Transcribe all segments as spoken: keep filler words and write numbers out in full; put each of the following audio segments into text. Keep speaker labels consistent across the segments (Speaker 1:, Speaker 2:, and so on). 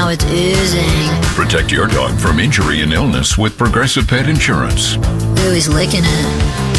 Speaker 1: now it's oozing.
Speaker 2: Protect your dog from injury and illness with Progressive Pet Insurance.
Speaker 1: Ooh, he's licking it.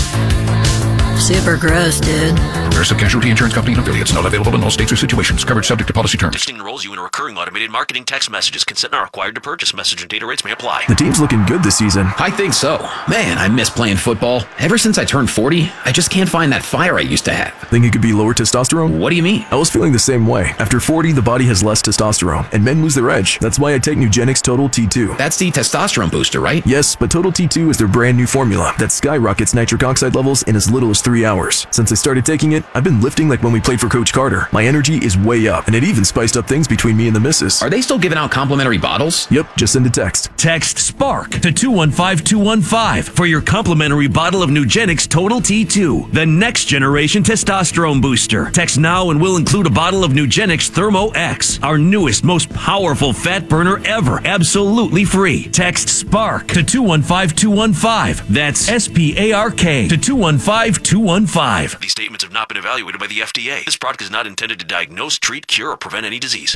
Speaker 1: Super gross, dude.
Speaker 2: Progressive Casualty Insurance Company and affiliates. Not available in all states or situations. Coverage subject to policy terms.
Speaker 3: Texting enrolls you in a recurring automated marketing text messages. Consent not required to purchase. Message and data rates may apply.
Speaker 4: The team's looking good this season.
Speaker 5: I think so. Man, I miss playing football. Ever since I turned forty, I just can't find that fire I used to have.
Speaker 4: Think it could be lower testosterone?
Speaker 5: What do you mean?
Speaker 4: I was feeling the same way. After forty, the body has less testosterone, and men lose their edge. That's why I take Nugenix Total T two.
Speaker 5: That's the testosterone booster, right?
Speaker 4: Yes, but Total T two is their brand new formula that skyrockets nitric oxide levels in as little as three hours. Since I started taking it, I've been lifting like when we played for Coach Carter. My energy is way up, and it even spiced up things between me and the missus.
Speaker 5: Are they still giving out complimentary bottles?
Speaker 4: Yep, just send a text.
Speaker 6: Text SPARK to two one five two one five for your complimentary bottle of Nugenix Total T two, the next generation testosterone booster. Text now and we'll include a bottle of Nugenix Thermo X, our newest, most powerful fat burner ever, absolutely free. Text SPARK to two one five two one five. That's S P A R K to two one five two one five.
Speaker 3: These statements have not been evaluated by the F D A. This product is not intended to diagnose, treat, cure, or prevent any disease.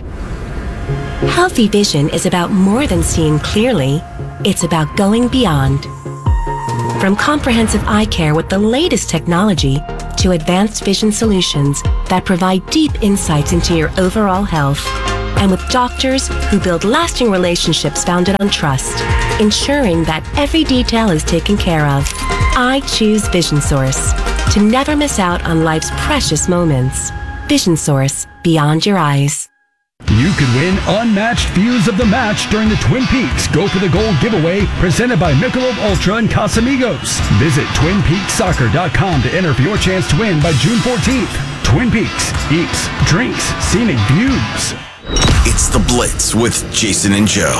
Speaker 7: Healthy vision is about more than seeing clearly. It's about going beyond. From comprehensive eye care with the latest technology to advanced vision solutions that provide deep insights into your overall health. And with doctors who build lasting relationships founded on trust, ensuring that every detail is taken care of. I choose Vision Source to never miss out on life's precious moments. Vision Source, beyond your eyes.
Speaker 8: You could win unmatched views of the match during the Twin Peaks Go for the Gold giveaway presented by Michelob Ultra and Casamigos. Visit twin peaks soccer dot com to enter for your chance to win by June fourteenth. Twin Peaks, eats, drinks, scenic views.
Speaker 9: It's The Blitz with Jason and Joe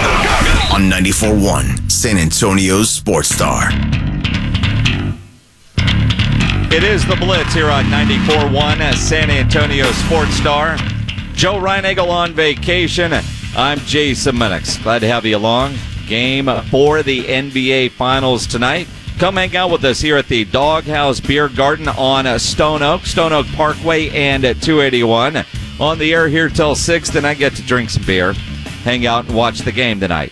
Speaker 9: on ninety-four point one San Antonio's Sports Star.
Speaker 10: It is The Blitz here on ninety-four point one San Antonio Sports Star. Joe Reinagle on vacation. I'm Jason Minix. Glad to have you along. Game for the N B A Finals tonight. Come hang out with us here at the Doghouse Beer Garden on Stone Oak, Stone Oak Parkway and two eighty-one. On the air here till six, then I get to drink some beer, hang out and watch the game tonight.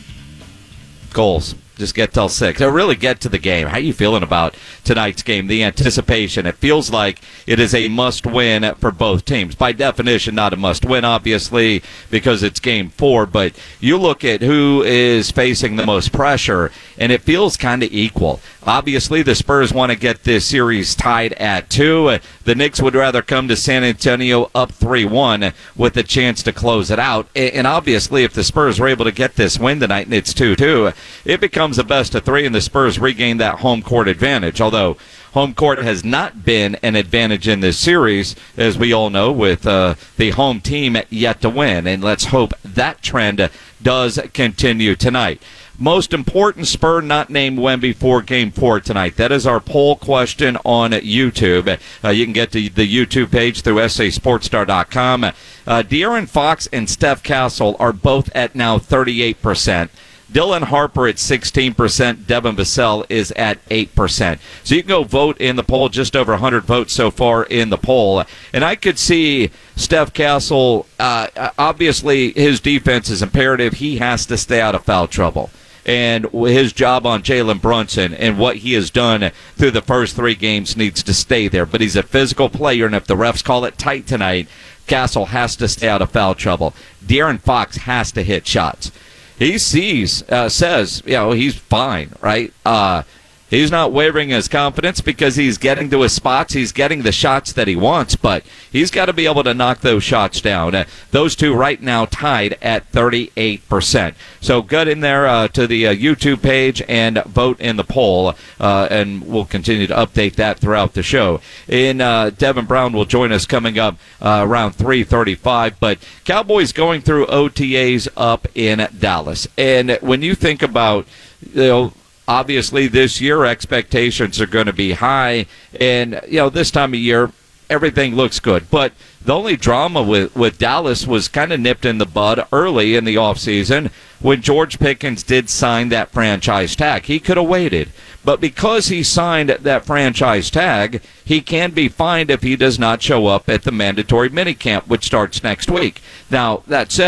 Speaker 10: Goals. Just get till six. I'll really get to the game. How are you feeling about tonight's game? The anticipation. It feels like it is a must-win for both teams. By definition, not a must-win, obviously, because it's game four. But you look at who is facing the most pressure, and it feels kind of equal. Obviously, the Spurs want to get this series tied at two. The Knicks would rather come to San Antonio up three one with a chance to close it out. And obviously, if the Spurs were able to get this win tonight and it's two two, it becomes a best of three, and the Spurs regain that home court advantage. Although home court has not been an advantage in this series, as we all know, with uh, the home team yet to win. And let's hope that trend does continue tonight. Most important Spur not named Wemby for Game four tonight. That is our poll question on YouTube. Uh, you can get to the YouTube page through S A Sports Star dot com. Uh, De'Aaron Fox and Steph Castle are both at now thirty-eight percent. Dylan Harper at sixteen percent. Devin Vassell is at eight percent. So you can go vote in the poll. Just over one hundred votes so far in the poll. And I could see Steph Castle, uh, obviously his defense is imperative. He has to stay out of foul trouble. And his job on Jalen Brunson and what he has done through the first three games needs to stay there. But he's a physical player, and if the refs call it tight tonight, Castle has to stay out of foul trouble. De'Aaron Fox has to hit shots. He sees, uh, says, you know, he's fine, right? Uh, he's not wavering his confidence because he's getting to his spots. He's getting the shots that he wants, but he's got to be able to knock those shots down. Uh, those two right now tied at thirty-eight percent. So get in there uh, to the uh, YouTube page and vote in the poll, uh, and we'll continue to update that throughout the show. And uh, Devin Brown will join us coming up uh, around three thirty-five. But Cowboys going through O T As up in Dallas. And when you think about, you know, obviously this year expectations are going to be high, and you know this time of year everything looks good. But the only drama with, with Dallas was kind of nipped in the bud early in the offseason when George Pickens did sign that franchise tag. He could have waited. But because he signed that franchise tag, he can be fined if he does not show up at the mandatory minicamp, which starts next week. Now, that said,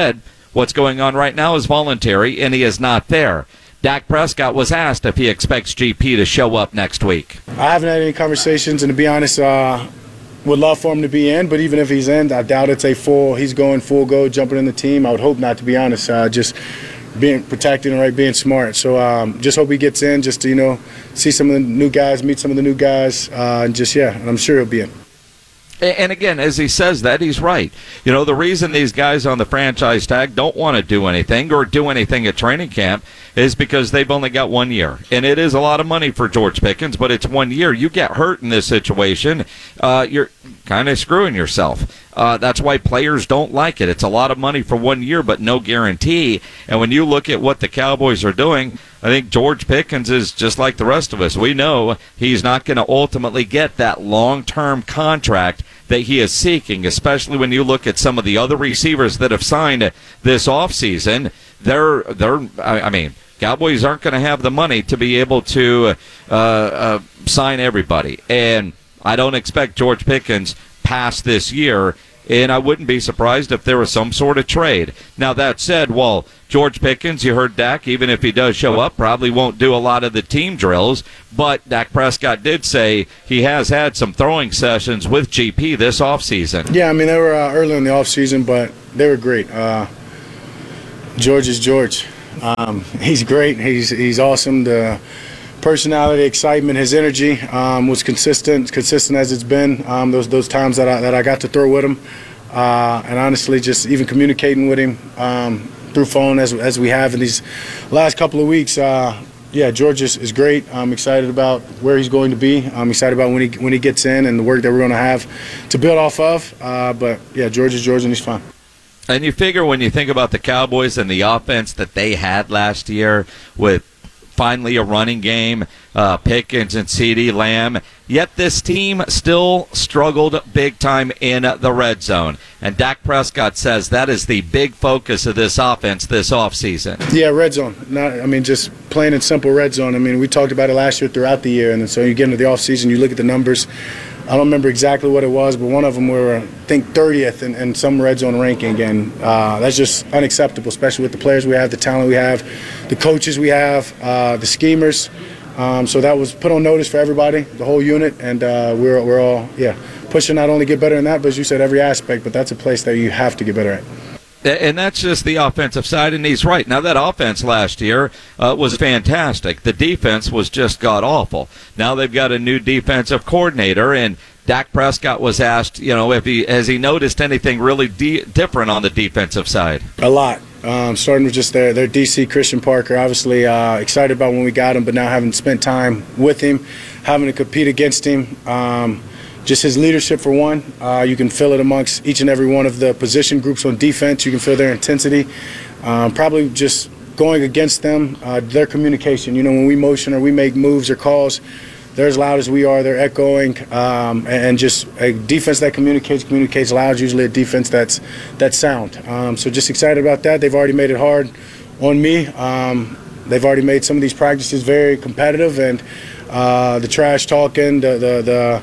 Speaker 10: What's going on right now is voluntary, and he is not there. Dak Prescott was asked if he expects G P to show up next week.
Speaker 11: I haven't had any conversations, and to be honest, uh, would love for him to be in, but even if he's in, I doubt it's a full, he's going full go, jumping in the team. I would hope not, to be honest, uh, just being protected and right, being smart. So um, just hope he gets in, just to, you know, see some of the new guys, meet some of the new guys, uh, and just, yeah, and I'm sure he'll be in.
Speaker 10: And again, as he says that, he's right. You know, the reason these guys on the franchise tag don't want to do anything or do anything at training camp is because they've only got one year. And it is a lot of money for George Pickens, but it's one year. You get hurt in this situation, uh, you're kind of screwing yourself. Uh, that's why players don't like it. It's a lot of money for one year, but no guarantee. And when you look at what the Cowboys are doing, I think George Pickens is just like the rest of us. We know he's not going to ultimately get that long-term contract that he is seeking, especially when you look at some of the other receivers that have signed this offseason. They're, they're, I mean, Cowboys aren't going to have the money to be able to uh, uh, sign everybody. And I don't expect George Pickens past this year, and I wouldn't be surprised if there was some sort of trade. Now, that said, well, George Pickens, you heard Dak, even if he does show up, probably won't do a lot of the team drills, but Dak Prescott did say he has had some throwing sessions with G P this offseason.
Speaker 11: Yeah, I mean, they were uh, early in the offseason, but they were great. Uh, George is George. Um, he's great. He's he's awesome. The personality, excitement, his energy um, was consistent, consistent as it's been. Um, those those times that I that I got to throw with him, uh, and honestly, just even communicating with him um, through phone as as we have in these last couple of weeks. Uh, yeah, George is, is great. I'm excited about where he's going to be. I'm excited about when he when he gets in and the work that we're going to have to build off of. Uh, but yeah, George is George, and he's fine.
Speaker 10: And you figure when you think about the Cowboys and the offense that they had last year with finally a running game, uh, Pickens and CeeDee Lamb, yet this team still struggled big time in the red zone. And Dak Prescott says that is the big focus of this offense this offseason.
Speaker 11: Yeah, red zone. Not, I mean, just plain and simple red zone. I mean, we talked about it last year throughout the year, and so you get into the offseason, you look at the numbers. I don't remember exactly what it was, but one of them we were, I think, thirtieth in, in some red zone ranking, and uh, that's just unacceptable, especially with the players we have, the talent we have, the coaches we have, uh, the schemers. Um, so that was put on notice for everybody, the whole unit, and uh, we're we're all yeah pushing not only get better in that, but as you said, every aspect. But that's a place that you have to get better at.
Speaker 10: And that's just the offensive side, and he's right. Now, that offense last year uh, was fantastic. The defense was just god-awful. Now they've got a new defensive coordinator, and Dak Prescott was asked, you know, if he has he noticed anything really de- different on the defensive side?
Speaker 11: A lot. Um, starting with just their, their D C, Christian Parker, obviously uh, excited about when we got him, but now having spent time with him, having to compete against him, um, just his leadership for one. Uh, you can feel it amongst each and every one of the position groups on defense. You can feel their intensity. Um, probably just going against them, uh, their communication. You know, when we motion or we make moves or calls, they're as loud as we are. They're echoing, um, and just a defense that communicates, communicates loud. Is usually a defense that's that's sound. Um, so just excited about that. They've already made it hard on me. Um, they've already made some of these practices very competitive, and uh, the trash talking, the the the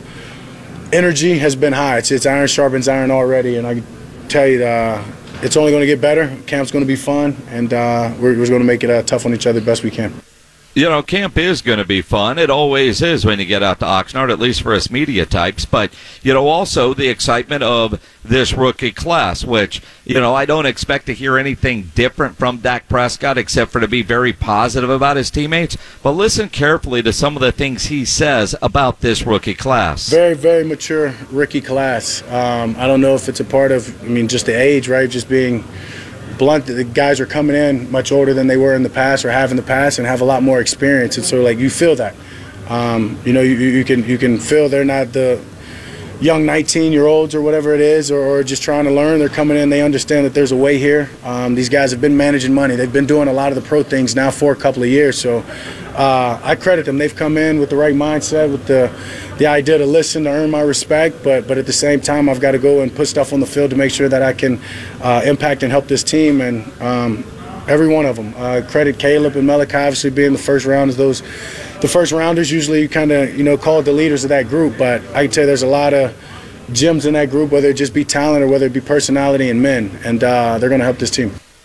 Speaker 11: energy has been high. It's, it's iron sharpens iron already, and I can tell you, uh, it's only going to get better. Camp's going to be fun, and uh, we're, we're going to make it uh, tough on each other the best we can.
Speaker 10: You know, camp is going to be fun. It always is when you get out to Oxnard, at least for us media types. But, you know, also the excitement of this rookie class, which, you know, I don't expect to hear anything different from Dak Prescott except for to be very positive about his teammates. But listen carefully to some of the things he says about this rookie class.
Speaker 11: Very, very mature rookie class. Um, I don't know if it's a part of, I mean, just the age, right, just being blunt. The guys are coming in much older than they were in the past or have in the past and have a lot more experience, and so like you feel that um, you know you, you can you can feel they're not the young nineteen year olds or whatever it is, or, or just trying to learn. They're coming in, they understand that there's a way here. Um, these guys have been managing money, they've been doing a lot of the pro things now for a couple of years, so uh, I credit them. They've come in with the right mindset, with the the idea to listen, to earn my respect, but but at the same time, I've got to go and put stuff on the field to make sure that I can uh, impact and help this team, and um, every one of them. Uh, credit Caleb and Melick obviously being the first rounders. Those, the first rounders usually kind of you know called the leaders of that group, but I can tell you there's a lot of gems in that group, whether it just be talent or whether it be personality and men, and uh, they're going to help this team.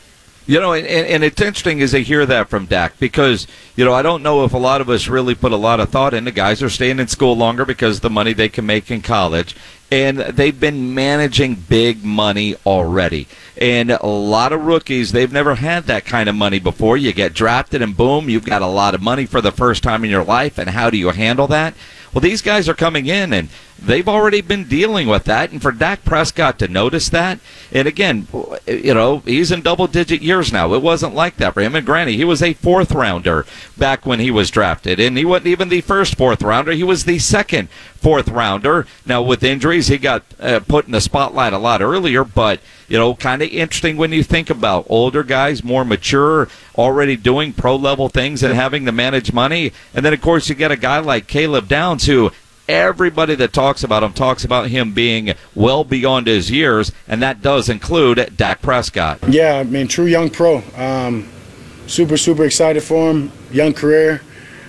Speaker 10: You know, and, and it's interesting as I hear that from Dak because, you know, I don't know if a lot of us really put a lot of thought into guys are staying in school longer because of the money they can make in college. And they've been managing big money already. And a lot of rookies, they've never had that kind of money before. You get drafted and boom, you've got a lot of money for the first time in your life. And how do you handle that? Well, these guys are coming in, and they've already been dealing with that. And for Dak Prescott to notice that, and again, you know, he's in double-digit years now. It wasn't like that for him. And granted, he was a fourth-rounder back when he was drafted. And he wasn't even the first fourth-rounder. He was the second fourth-rounder. Now, with injuries, he got uh, put in the spotlight a lot earlier, but, you know, kind of interesting when you think about older guys, more mature, already doing pro-level things and having to manage money. And then, of course, you get a guy like Caleb Downs who everybody that talks about him talks about him being well beyond his years, and that does include Dak Prescott.
Speaker 11: Yeah, I mean, true young pro. Um, super, super excited for him. Young career,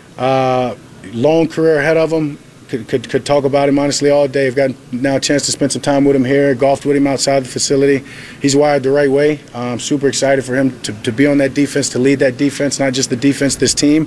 Speaker 11: uh, long career ahead of him. Could, could could talk about him honestly all day. I've got now a chance to spend some time with him here, golfed with him outside the facility. He's wired the right way. I'm super excited for him to, to be on that defense, to lead that defense, not just the defense, this team.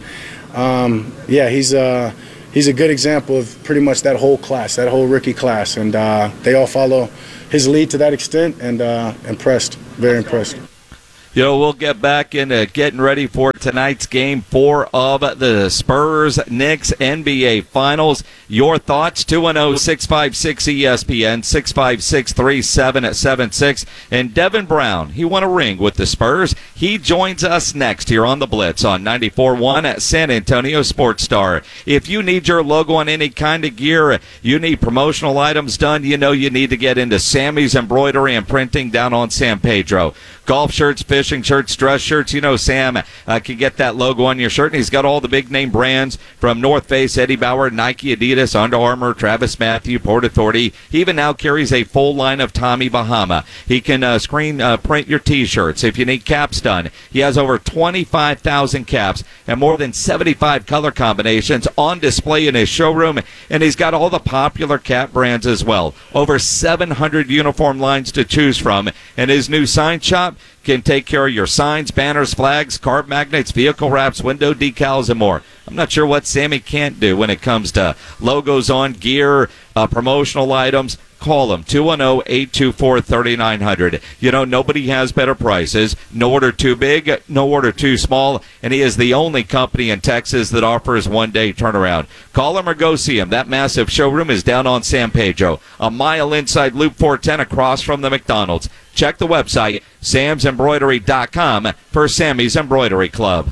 Speaker 11: Um, yeah, he's uh, he's a good example of pretty much that whole class, that whole rookie class, and uh, they all follow his lead to that extent, and uh, impressed, very impressed.
Speaker 10: You know, we'll get back into getting ready for tonight's game four of the Spurs-Knicks N B A Finals. Your thoughts, two one zero, six five six, E S P N, six five six, three seven seven six. And Devin Brown, he won a ring with the Spurs. He joins us next here on The Blitz on ninety-four point one at San Antonio Sports Star. If you need your logo on any kind of gear, you need promotional items done, you know you need to get into Sammy's Embroidery and Printing down on San Pedro. Golf shirts, fishing shirts, dress shirts. You know Sam uh, can get that logo on your shirt, and he's got all the big-name brands from North Face, Eddie Bauer, Nike, Adidas, Under Armour, Travis Matthew, Port Authority. He even now carries a full line of Tommy Bahama. He can uh, screen uh, print your T-shirts if you need caps done. He has over twenty-five thousand caps and more than seventy-five color combinations on display in his showroom, and he's got all the popular cap brands as well. Over seven hundred uniform lines to choose from, and his new sign shop can take care of your signs, banners, flags, card magnets, vehicle wraps, window decals, and more. I'm not sure what Sammy can't do when it comes to logos on gear, uh, promotional items. Call him, two one zero, eight two four, three nine zero zero. You know, nobody has better prices. No order too big, no order too small, and he is the only company in Texas that offers one-day turnaround. Call him or go see him. That massive showroom is down on San Pedro, a mile inside Loop four ten across from the McDonald's. Check the website, sams embroidery dot com, for Sammy's Embroidery Club.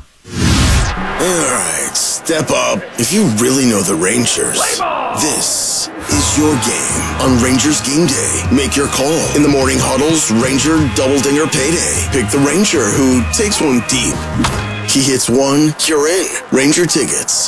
Speaker 9: All right, step up. If you really know the Rangers, this is your game on Rangers Game Day. Make your call in the morning huddles, Ranger Double Dinger Payday. Pick the Ranger who takes one deep. He hits one, you're in. Ranger tickets.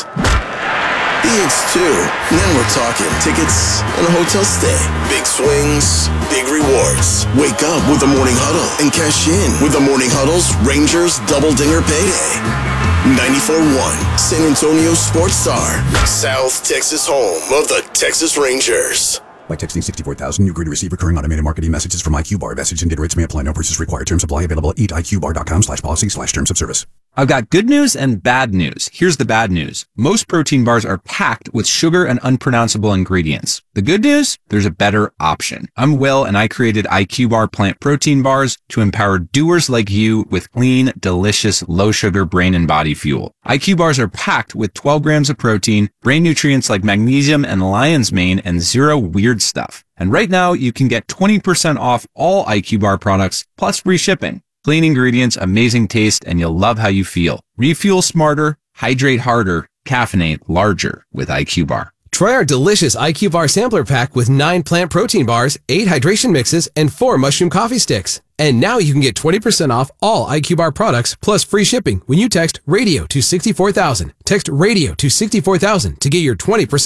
Speaker 9: He hits two. Now we're talking tickets and a hotel stay. Big swings, big rewards. Wake up with the morning huddle and cash in with the morning huddles Rangers Double Dinger Payday. ninety-four point one San Antonio Sports Star, South Texas home of the Texas Rangers.
Speaker 12: By texting sixty-four thousand, you agree to receive recurring automated marketing messages from iQBar. Message and data rates may apply. No purchase required. Terms apply. Available at eat I Q bar dot com slash policy slash terms of service.
Speaker 13: I've got good news and bad news. Here's the bad news. Most protein bars are packed with sugar and unpronounceable ingredients. The good news? There's a better option. I'm Will, and I created iQBar plant protein bars to empower doers like you with clean, delicious, low-sugar brain and body fuel. iQBars are packed with twelve grams of protein, brain nutrients like magnesium and lion's mane, and zero weird stuff. And right now, you can get twenty percent off all iQBar products, plus free shipping. Clean ingredients, amazing taste, and you'll love how you feel. Refuel smarter, hydrate harder, caffeinate larger with iQBar.
Speaker 14: Try our delicious iQBar sampler pack with nine plant protein bars, eight hydration mixes, and four mushroom coffee sticks. And now you can get twenty percent off all iQBar products plus free shipping when you text RADIO to sixty-four thousand. Text RADIO to sixty-four thousand to get your twenty percent off.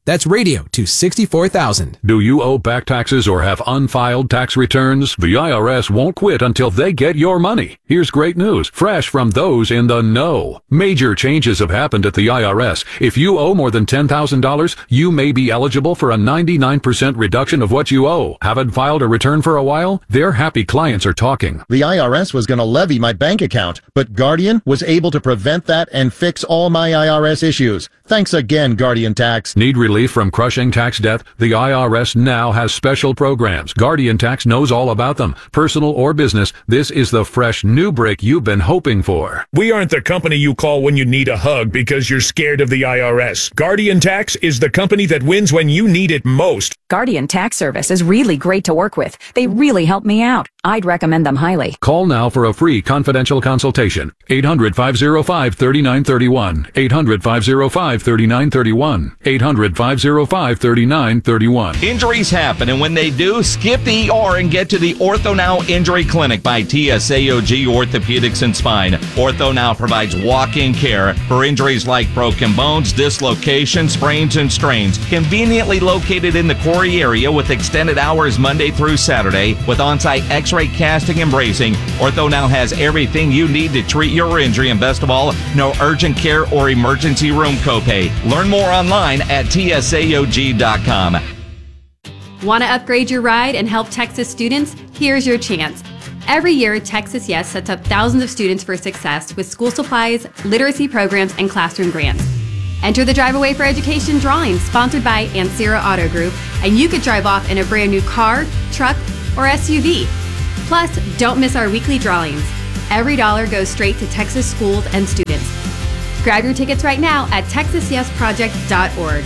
Speaker 14: That's radio to sixty-four thousand.
Speaker 15: Do you owe back taxes or have unfiled tax returns? The I R S won't quit until they get your money. Here's great news, fresh from those in the know. Major changes have happened at the I R S. If you owe more than ten thousand dollars, you may be eligible for a ninety-nine percent reduction of what you owe. Haven't filed a return for a while? Their happy clients are talking.
Speaker 16: The I R S was going to levy my bank account, but Guardian was able to prevent that and fix all my I R S issues. Thanks again, Guardian Tax.
Speaker 15: Need relief from crushing tax debt? The I R S now has special programs. Guardian Tax knows all about them. Personal or business, this is the fresh new break you've been hoping for.
Speaker 17: We aren't the company you call when you need a hug because you're scared of the I R S. Guardian Tax is the company that wins when you need it most.
Speaker 18: Guardian Tax Service is really great to work with. They really help me out. I'd recommend them highly.
Speaker 15: Call now for a free confidential consultation. eight hundred, five oh five, three nine three one. eight hundred, five oh five, three nine three one. eight hundred, five oh five, three nine three one.
Speaker 10: Injuries happen, and when they do, skip the E R and get to the OrthoNow Injury Clinic by T S A O G Orthopedics and Spine. OrthoNow provides walk-in care for injuries like broken bones, dislocations, sprains, and strains. Conveniently located in the Quarry area with extended hours Monday through Saturday with on-site x-ray casting and bracing, OrthoNow has everything you need to treat your injury, and best of all, no urgent care or emergency room copay. Learn more online at T S A O G dot com.
Speaker 19: Want to upgrade your ride and help Texas students? Here's your chance. Every year, Texas Yes sets up thousands of students for success with school supplies, literacy programs, and classroom grants. Enter the Drive Away for Education drawing sponsored by Ancira Auto Group, and you could drive off in a brand new car, truck, or S U V. Plus, don't miss our weekly drawings. Every dollar goes straight to Texas schools and students. Grab your tickets right now at texas yes project dot org.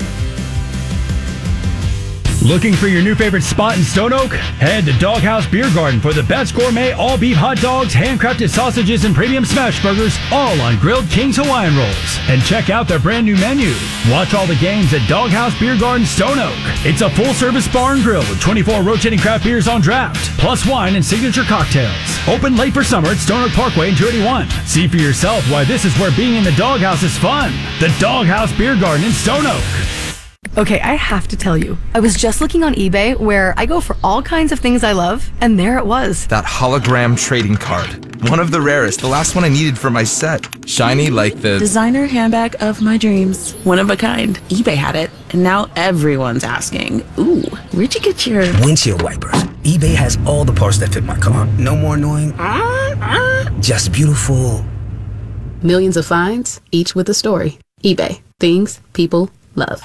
Speaker 8: Looking for your new favorite spot in Stone Oak? Head to Doghouse Beer Garden for the best gourmet all-beef hot dogs, handcrafted sausages, and premium smash burgers, all on grilled King's Hawaiian rolls. And check out their brand new menu. Watch all the games at Doghouse Beer Garden, Stone Oak. It's a full-service bar and grill with twenty-four rotating craft beers on draft, plus wine and signature cocktails. Open late for summer at Stone Oak Parkway in two eighty-one. See for yourself why this is where being in the Doghouse is fun. The Doghouse Beer Garden in Stone Oak.
Speaker 20: Okay, I have to tell you, I was just looking on eBay where I go for all kinds of things I love, and there it was.
Speaker 21: That hologram trading card. One of the rarest, the last one I needed for my set. Shiny like the...
Speaker 22: designer handbag of my dreams. One of a kind. eBay had it, and now everyone's asking, ooh, where'd you get your...
Speaker 23: windshield wipers. eBay has all the parts that fit my car. No more annoying... just beautiful.
Speaker 22: Millions of finds, each with a story. eBay. Things people love.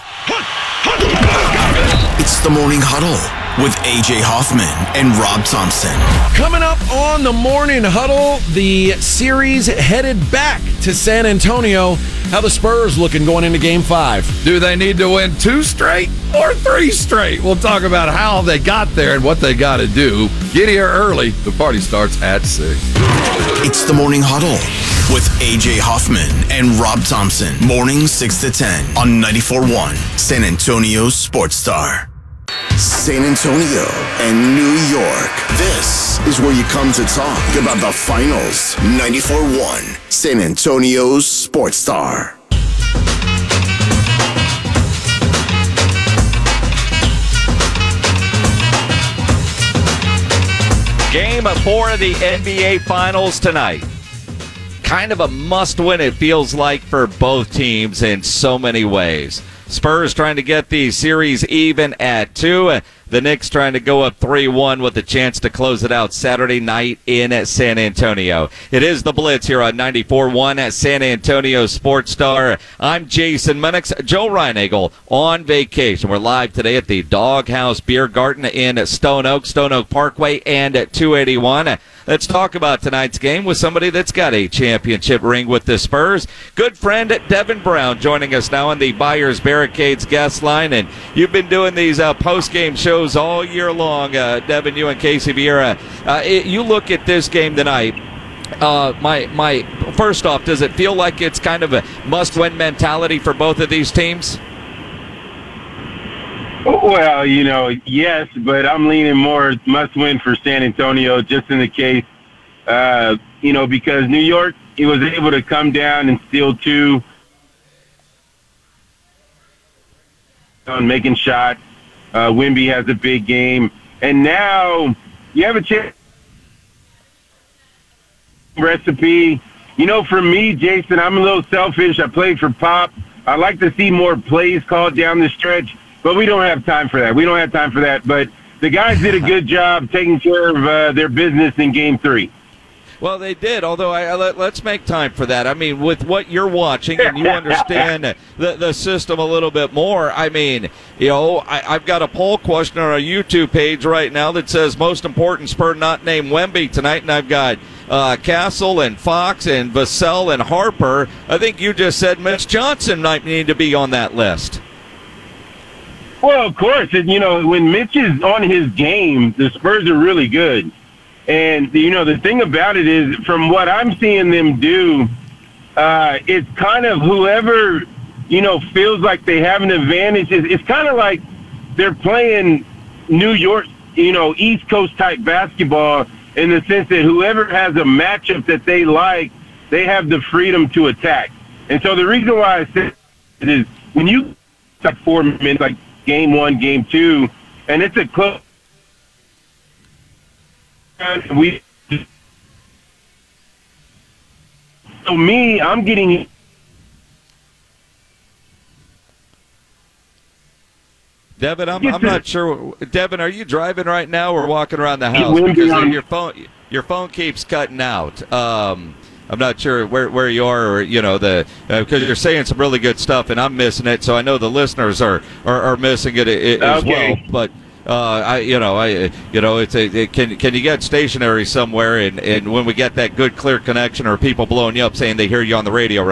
Speaker 9: It's the Morning Huddle with A J Hoffman and Rob Thompson.
Speaker 24: Coming up on the Morning Huddle, the series headed back to San Antonio. How the Spurs looking going into Game five?
Speaker 25: Do they need to win two straight or three straight? We'll talk about how they got there and what they got to do. Get here early. The party starts at six.
Speaker 9: It's the Morning Huddle with A J Hoffman and Rob Thompson. Morning six to ten on ninety-four point one San Antonio's Sports Star. San Antonio and New York. This is where you come to talk about the finals. ninety-four point one San Antonio's Sports Star.
Speaker 10: Game four of the N B A Finals tonight. Kind of a must-win, it feels like, for both teams in so many ways. Spurs trying to get the series even at two. The Knicks trying to go up three one with a chance to close it out Saturday night in San Antonio. It is the Blitz here on ninety-four point one at San Antonio Sports Star. I'm Jason Minix. Joe Reinagle on vacation. We're live today at the Doghouse Beer Garden in Stone Oak, Stone Oak Parkway, and two eighty-one. Let's talk about tonight's game with somebody that's got a championship ring with the Spurs. Good friend Devin Brown joining us now on the Buyers Barricades guest line. And you've been doing these uh, post-game shows all year long, uh, Devin, you and Casey Vieira. Uh, it, you look at this game tonight. Uh, my my. First off, does it feel like it's kind of a must-win mentality for both of these teams?
Speaker 26: Well, you know, yes, but I'm leaning more must-win for San Antonio, just in the case, uh, you know, because New York, he was able to come down and steal two. on making shots. Uh, Wemby has a big game. And now you have a chance. Recipe. You know, for me, Jason, I'm a little selfish. I played for Pop. I'd like to see more plays called down the stretch, but we don't have time for that. We don't have time for that. But the guys did a good job taking care of uh, their business in game three.
Speaker 10: Well, they did, although I, I let, let's make time for that. I mean, with what you're watching and you understand the, the system a little bit more, I mean, you know, I, I've got a poll question on our YouTube page right now that says most important Spur not named Wemby tonight, and I've got uh, Castle and Fox and Vassell and Harper. I think you just said Mitch Johnson might need to be on that list.
Speaker 26: Well, of course. And, you know, when Mitch is on his game, the Spurs are really good. And, you know, the thing about it is, from what I'm seeing them do, uh, it's kind of whoever, you know, feels like they have an advantage. It's, it's kind of like they're playing New York, you know, East Coast type basketball in the sense that whoever has a matchup that they like, they have the freedom to attack. And so the reason why I say it is when you like four minutes, like game one, game two, and it's a close. We so me, I'm getting.
Speaker 10: Devin, I'm, I'm not sure. Devin, are you driving right now or walking around the house? Because your phone your phone keeps cutting out. Um, I'm not sure where, where you are, or you know the because uh, you're saying some really good stuff, and I'm missing it. So I know the listeners are are, are missing it, it as
Speaker 26: okay.
Speaker 10: well. But. Uh, I, you know, I, you know, it's a, it can, can you get stationary somewhere, and, and when we get that good, clear connection, or people blowing you up saying they hear you on the radio right